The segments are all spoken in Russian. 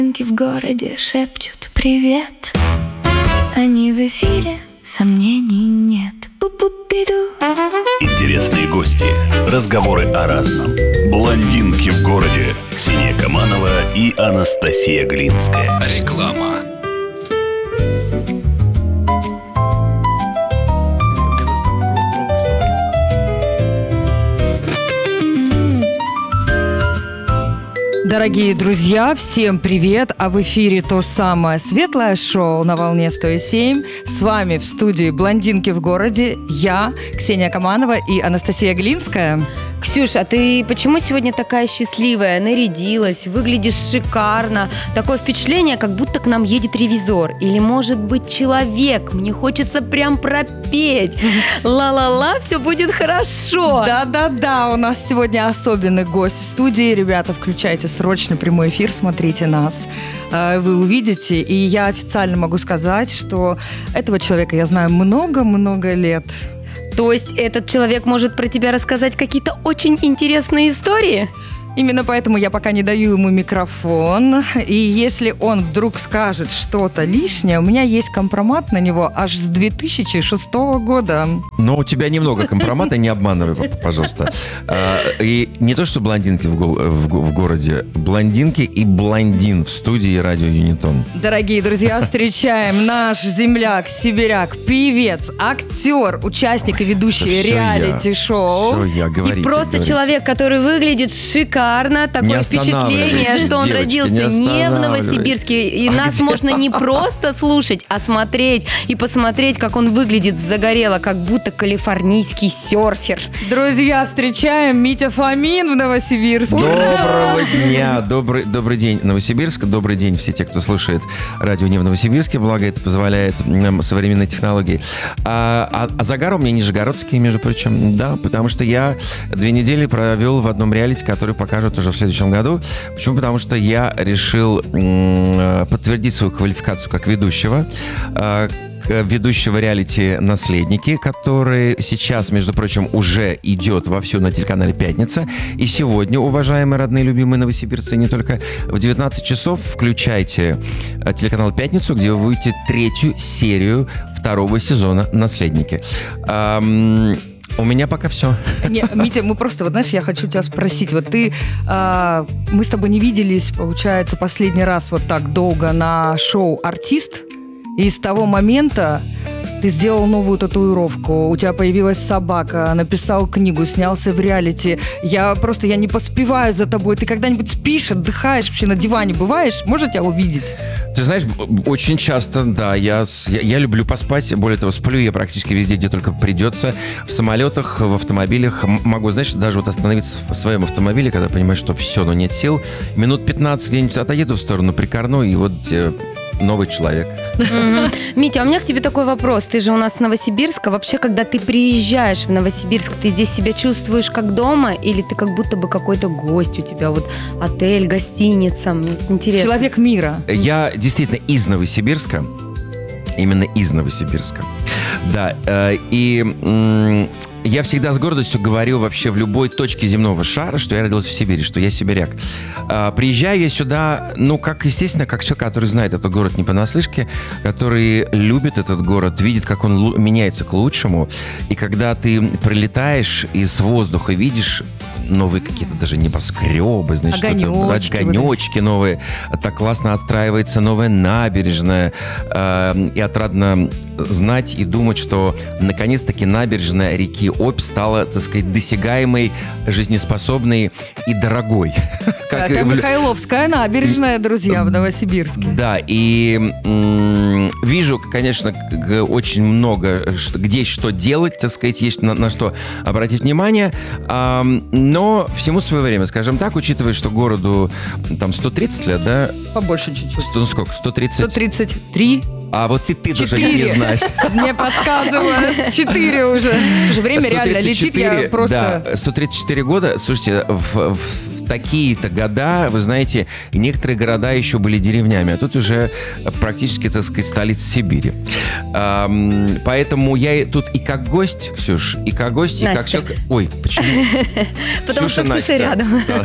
В городе шепчут привет. Они в эфире, сомнений нет. Пу-пу-пиду. Интересные гости, разговоры о разном. Блондинки в городе. Ксения Каманова и Анастасия Глинская. Реклама. Дорогие друзья, всем привет! А в эфире то самое светлое шоу на волне 107. С вами в студии «Блондинки в городе» я, Ксения Каманова и Анастасия Глинская. Ксюш, а ты почему сегодня такая счастливая? Нарядилась, выглядишь шикарно. Такое впечатление, как будто к нам едет ревизор. Или, может быть, человек. Мне хочется прям пропеть. Ла-ла-ла, все будет хорошо. Да-да-да, у нас сегодня особенный гость в студии. Ребята, включайте срочно прямой эфир, смотрите нас. Вы увидите. И я официально могу сказать, что этого человека я знаю много-много лет. То есть этот человек может про тебя рассказать какие-то очень интересные истории? Именно поэтому я пока не даю ему микрофон. И если он вдруг скажет что-то лишнее, у меня есть компромат на него аж с 2006 года. Но у тебя немного компромата, не обманывай, пожалуйста. И не то, что блондинки в городе, блондинки и блондин в студии радио Юнитон. Дорогие друзья, встречаем наш земляк, сибиряк, певец, актер, участник и ведущий реалити-шоу. Все я, говорите. И просто человек, который выглядит шикарно. Такое впечатление, что он родился не в Новосибирске. И нас можно не просто слушать, а смотреть. И посмотреть, как он выглядит загорело, как будто калифорнийский серфер. Друзья, встречаем Митя Фомин в Новосибирске. Доброго дня, добрый день, Новосибирск. Добрый день все те, кто слушает радио не в Новосибирске, благо это позволяет нам современные технологии. А загар у меня нижегородский, между прочим, да, потому что я 2 недели провел в одном реалити, который покажут уже в следующем году. Почему? Потому что я решил подтвердить свою квалификацию как ведущего реалити «Наследники», который сейчас, между прочим, уже идет вовсю на телеканале «Пятница». И сегодня, уважаемые, родные, любимые новосибирцы, не только в 19 часов включайте телеканал «Пятницу», где вы увидите 3-ю серию 2-го сезона «Наследники». У меня пока все. Не, Митя, мы просто, вот знаешь, я хочу тебя спросить. Вот ты, мы с тобой не виделись, получается, последний раз вот так долго на шоу «Артист». И с того момента ты сделал новую татуировку, у тебя появилась собака, написал книгу, снялся в реалити. Я не поспеваю за тобой. Ты когда-нибудь спишь, отдыхаешь, вообще на диване бываешь? Можно тебя увидеть? Ты знаешь, очень часто, да, я люблю поспать. Более того, сплю я практически везде, где только придется. В самолетах, в автомобилях. Могу, знаешь, даже вот остановиться в своем автомобиле, когда понимаю, что все, но нет сил. Минут 15 где-нибудь отъеду в сторону Прикорну, и вот новый человек. Митя, а у меня к тебе такой вопрос. Ты же у нас с Новосибирска. Вообще, когда ты приезжаешь в Новосибирск, ты здесь себя чувствуешь как дома? Или ты как будто бы какой-то гость? У тебя вот отель, гостиница? Мне интересно. Человек мира. Я действительно из Новосибирска. Именно из Новосибирска. Да, и я всегда с гордостью говорю вообще в любой точке земного шара, что я родился в Сибири, что я сибиряк. Приезжаю я сюда, естественно, как человек, который знает этот город не понаслышке, который любит этот город, видит, как он меняется к лучшему. И когда ты прилетаешь из воздуха, видишь новые какие-то даже небоскребы, значит, огонечки новые, так классно отстраивается новая набережная, и отрадно знать и думать, что наконец-таки набережная реки Обь стала, так сказать, досягаемой, жизнеспособной и дорогой. Это Михайловская набережная, друзья, в Новосибирске. Да, и вижу, конечно, очень много, где что делать, так сказать, есть на что обратить внимание, но всему свое время, скажем так, учитывая, что городу там 130 лет, да? Побольше чуть-чуть. Сколько? 130? 133. А вот ты даже не знаешь. Мне подсказывают. 4 уже. Время реально летит, я просто... Да, 134 года. Слушайте, в такие-то года, вы знаете, некоторые города еще были деревнями, а тут уже практически, так сказать, столица Сибири. Поэтому я тут и как гость, Ксюш, и как гость, и как Настя. человек... Ой, почему? Потому что Ксюша Настя. рядом.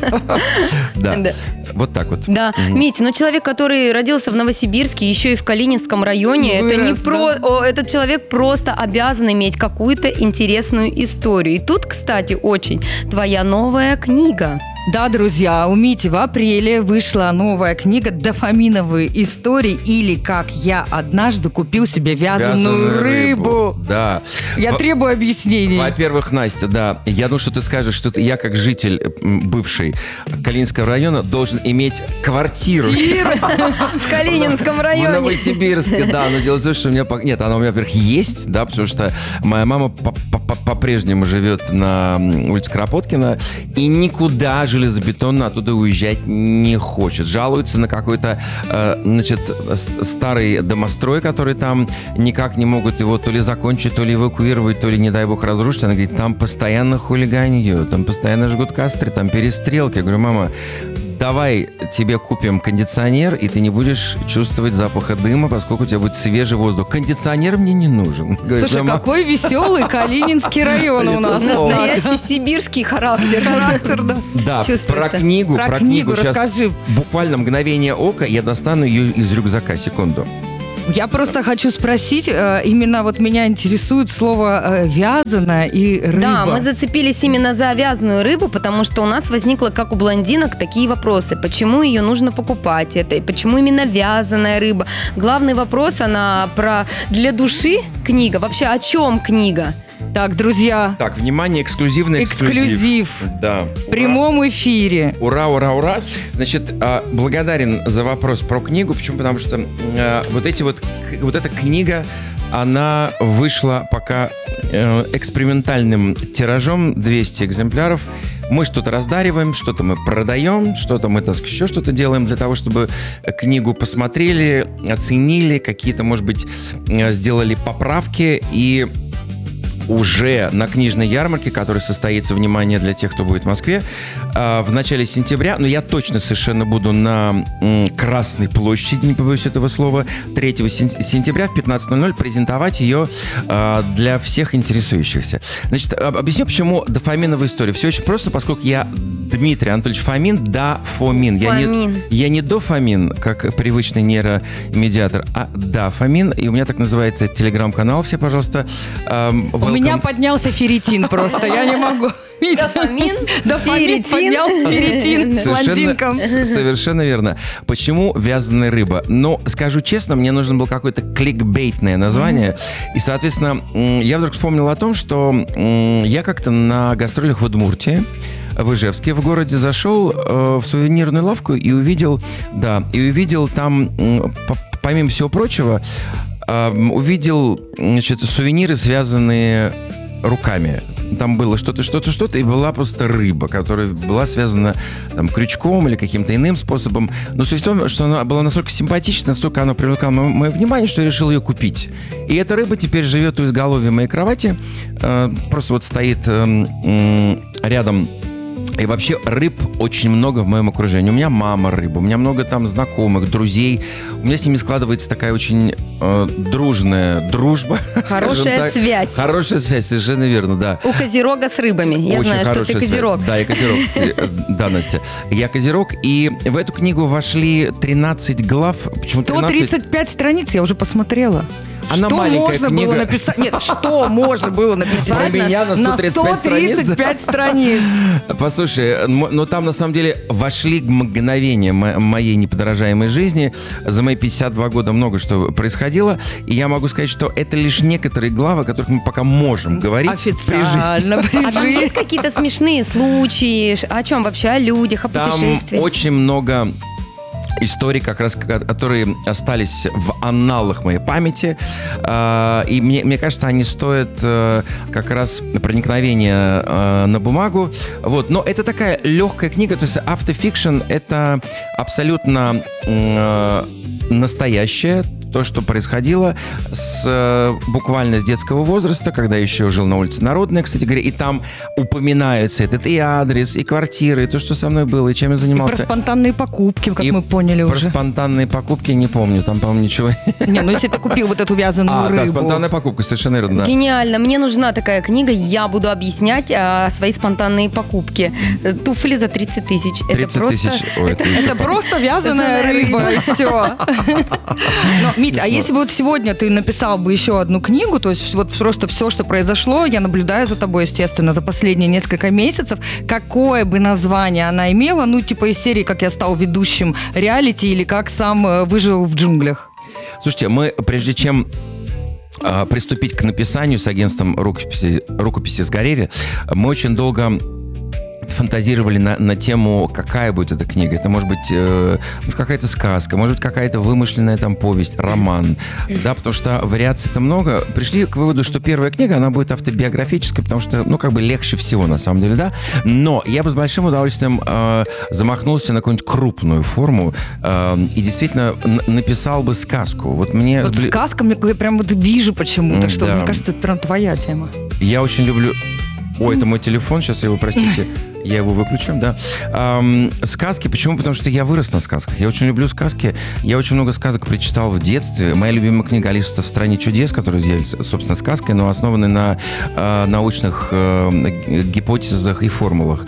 Да. Да. Вот так вот. Да, Митя, ну человек, который родился в Новосибирске, еще и в Калининском районе, это не Вырос, да. этот человек просто обязан иметь какую-то интересную историю. И тут, кстати, очень твоя новая книга. Да, друзья, у Мити в апреле вышла новая книга «Дофаминовые истории» или «Как я однажды купил себе вязаную рыбу». Да. Я требую объяснений. Во-первых, Настя, да, я думаю, что ты скажешь, что я как житель бывший Калининского района должен иметь квартиру В Калининском в районе. Новосибирске, да, но дело в том, что у меня... Нет, она у меня, во-первых, есть, да, потому что моя мама по-прежнему живет на улице Кропоткина и никуда железобетонно оттуда уезжать не хочет. Жалуется на какой-то, значит, старый домострой, который там никак не могут его то ли закончить, то ли эвакуировать, то ли, не дай бог, разрушить. Она говорит, там постоянно хулиганье, там постоянно жгут костры, там перестрелки. Я говорю, мама, давай тебе купим кондиционер, и ты не будешь чувствовать запаха дыма, поскольку у тебя будет свежий воздух. Кондиционер мне не нужен. Говорит, Слушай, «Мама, какой веселый Калининский район у нас. Настоящий сибирский характер. Характер, да. Да, чувствуется. про книгу сейчас расскажи. буквально мгновение ока, я достану ее из рюкзака, секунду. Я просто хочу спросить, именно вот меня интересует слово «вязаная» и «рыба». Да, мы зацепились именно за вязаную рыбу, потому что у нас возникло, как у блондинок, такие вопросы. Почему ее нужно покупать? Это, и почему именно вязаная рыба? Главный вопрос, она про для души книга. Вообще, о чем книга? Так, друзья, Так, внимание, эксклюзивный эксклюзив Да. в прямом эфире. Ура, ура, ура. Значит, благодарен за вопрос про книгу. Почему? Потому что вот эта книга, она вышла пока экспериментальным тиражом 200 экземпляров. Мы что-то раздариваем, что-то мы продаем, что-то мы еще что-то делаем для того, чтобы книгу посмотрели, оценили, какие-то, может быть, сделали поправки. И уже на книжной ярмарке, которая состоится, внимание, для тех, кто будет в Москве, в начале сентября, но я точно совершенно буду на Красной площади, не побоюсь этого слова, 3 сентября в 15:00 презентовать ее для всех интересующихся. Значит, объясню, почему дофаминовая история. Все очень просто, поскольку я Дмитрий Анатольевич Фомин, дофамин. Я не дофамин, как привычный нейромедиатор, а дофамин. И у меня так называется телеграм-канал. Все, пожалуйста, У меня поднялся ферритин просто, я не могу. Дофамин, Дофамин ферритин. поднялся ферритин с блондинком. Совершенно верно. Почему вязаная рыба? Ну, скажу честно, мне нужно было какое-то кликбейтное название. И, соответственно, я вдруг вспомнил о том, что я как-то на гастролях в Удмуртии, в Ижевске, в городе, зашел в сувенирную лавку и увидел там, помимо всего прочего, увидел, значит, сувениры, связанные руками. Там было что-то, и была просто рыба, которая была связана там крючком или каким-то иным способом. Но суть в том, что она была настолько симпатична, настолько она привлекала мое внимание, что я решил ее купить. И эта рыба теперь живет у изголовья моей кровати, просто вот стоит рядом. И вообще рыб очень много в моем окружении. У меня мама рыба, у меня много там знакомых, друзей. У меня с ними складывается такая очень дружная дружба. Хорошая связь. Хорошая связь, совершенно верно, да. У Козерога с рыбами. Я Очень знаю, что ты хорошая Козерог. связь. Да, я Козерог. Да, Настя. Я Козерог. И в эту книгу вошли 13 глав. Почему 13? 135 страниц, я уже посмотрела. Она что маленькая можно книга. было написать? Нет, что можно было написать Про меня на 135 135 страниц? Послушай, но там на самом деле вошли мгновения моей неподражаемой жизни. За мои 52 года много что происходило. И я могу сказать, что это лишь некоторые главы, о которых мы пока можем говорить Официально при А там жизни. есть какие-то смешные случаи? О чем вообще? О людях, о Там путешествиях? очень много историй, как раз, которые остались в анналах моей памяти. И мне кажется, они стоят как раз проникновения на бумагу. Вот. Но это такая легкая книга, то есть автофикшн — это абсолютно настоящее, то, что происходило буквально с детского возраста, когда я еще жил на улице Народная, кстати говоря, и там упоминается этот и адрес, и квартира, и то, что со мной было, и чем я занимался. И про спонтанные покупки, как мы поняли про уже. Про спонтанные покупки не помню, там, по-моему, ничего. Не, ну если ты купил вот эту вязаную рыбу. Да, спонтанная покупка, совершенно верно, да. Гениально, мне нужна такая книга, я буду объяснять свои спонтанные покупки. Туфли за 30 тысяч. 30 тысяч. Это просто вязаная рыба, и все. Мить, а если бы вот сегодня ты написал бы еще одну книгу, то есть вот просто все, что произошло, я наблюдаю за тобой, естественно, за последние несколько месяцев, какое бы название она имела, ну, типа из серии «Как я стал ведущим реалити» или «Как сам выжил в джунглях». Слушайте, мы, прежде чем приступить к написанию с агентством рукописи сгорели, мы очень долго фантазировали на тему, какая будет эта книга. Это может быть какая-то сказка, может быть какая-то вымышленная там повесть, роман. Да, потому что вариаций-то много. Пришли к выводу, что первая книга, она будет автобиографической, потому что, ну, как бы легче всего, на самом деле, да. Но я бы с большим удовольствием замахнулся на какую-нибудь крупную форму и действительно написал бы сказку. Вот мне... Вот сказка, я прям вот вижу почему-то, что, мне кажется, это прям твоя тема. Я очень люблю... Ой, это мой телефон, сейчас я его, простите, я его выключу, да. Сказки, почему? Потому что я вырос на сказках. Я очень люблю сказки. Я очень много сказок прочитал в детстве. Моя любимая книга «Алиса в стране чудес», которая является, собственно, сказкой, но основанной на научных гипотезах и формулах.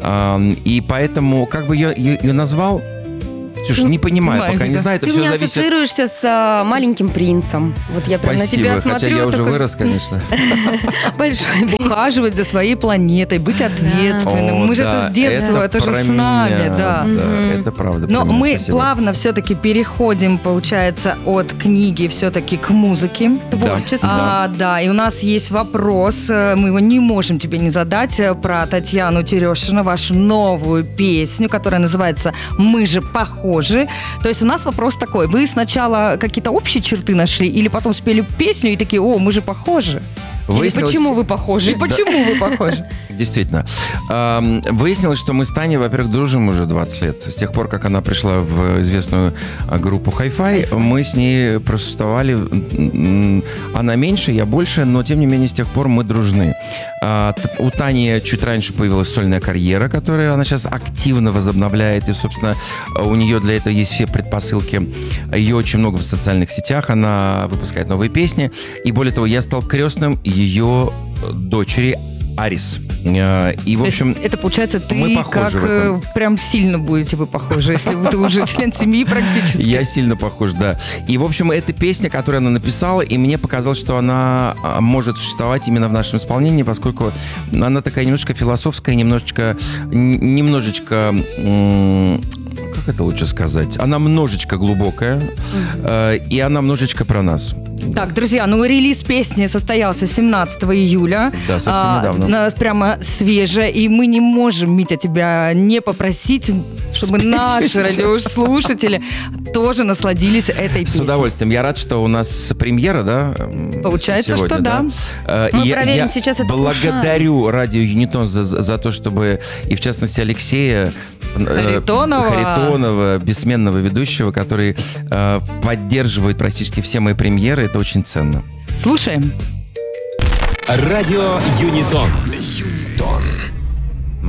И поэтому, как бы я ее назвал... Слушай, не понимаю, пока не знаю, это ты все меня зависит... ассоциируешься с «Маленьким принцем». Вот я прям Спасибо, на тебя смотрю. хотя я уже вырос, конечно. Большой. Ухаживать за своей планетой, быть ответственным. О, Мы же да, это с детства, это же про с нами, меня. да. Да, это правда. Но про меня, мы спасибо. плавно все-таки переходим, получается, от книги все-таки к музыке. Творчество. Да, и у нас есть вопрос, мы его не можем тебе не задать, про Татьяну Терешину, вашу новую песню, которая называется «Мы же похожи». То есть у нас вопрос такой, вы сначала какие-то общие черты нашли или потом спели песню и такие, о, мы же похожи? Или почему вы похожи? И почему вы похожи? Действительно. Выяснилось, что мы с Таней, во-первых, дружим уже 20 лет. С тех пор, как она пришла в известную группу Hi-Fi, мы с ней просуществовали. Она меньше, я больше, но, тем не менее, с тех пор мы дружны. У Тани чуть раньше появилась сольная карьера, которую она сейчас активно возобновляет. И, собственно, у нее для этого есть все предпосылки. Ее очень много в социальных сетях. Она выпускает новые песни. И, более того, я стал крестным ее дочери Арис. И, в общем, это получается, ты мы похожи в этом. Прям сильно будете вы похожи, если ты уже член семьи практически. Я сильно похож, да. И, в общем, это песня, которую она написала, и мне показалось, что она может существовать именно в нашем исполнении, поскольку она такая немножко философская, немножечко как это лучше сказать? Она немножечко глубокая, и она немножечко про нас. Так, друзья, релиз песни состоялся 17 июля. Да, совсем недавно. Прямо свежая, и мы не можем, Митя, тебя не попросить, чтобы наши радиослушатели тоже насладились этой песней. С удовольствием. Я рад, что у нас премьера, да? Получается, сегодня, что да. Мы проверим сейчас это благодарю радио Юнитон за то, чтобы, и в частности Алексея Харитонова, бессменного ведущего, который поддерживает практически все мои премьеры. Это очень ценно. Слушаем. Радио Юнитон.